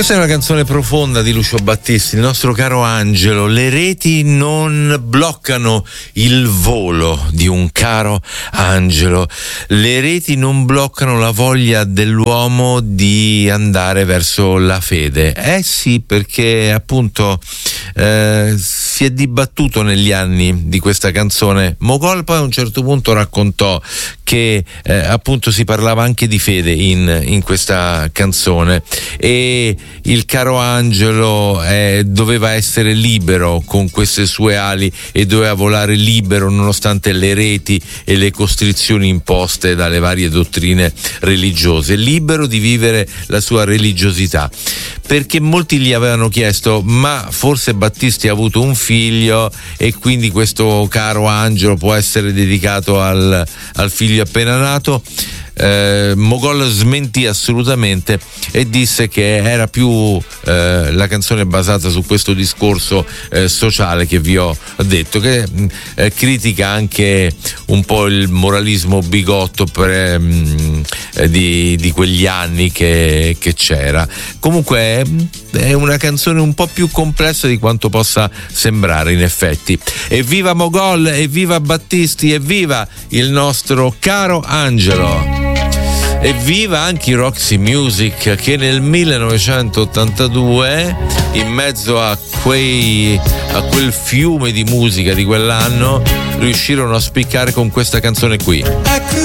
Questa è una canzone profonda di Lucio Battisti, il nostro caro Angelo. Le reti non bloccano il volo di un caro Angelo. Le reti non bloccano la voglia dell'uomo di andare verso la fede. Sì, perché appunto si è dibattuto negli anni di questa canzone. Mogol poi a un certo punto raccontò che appunto si parlava anche di fede in questa canzone, e il caro Angelo doveva essere libero con queste sue ali e doveva volare libero nonostante le reti e le costrizioni imposte dalle varie dottrine religiose, libero di vivere la sua religiosità. Perché molti gli avevano chiesto: ma forse Battisti ha avuto un figlio e quindi questo caro Angelo può essere dedicato al figlio appena nato? Mogol smentì assolutamente e disse che era più la canzone basata su questo discorso sociale che vi ho detto, che critica anche un po' il moralismo bigotto di quegli anni che c'era. Comunque è una canzone un po' più complessa di quanto possa sembrare, in effetti. Evviva Mogol, evviva Battisti, evviva il nostro caro Angelo. Evviva anche i Roxy Music, che nel 1982, in mezzo a quel fiume di musica di quell'anno, riuscirono a spiccare con questa canzone qui.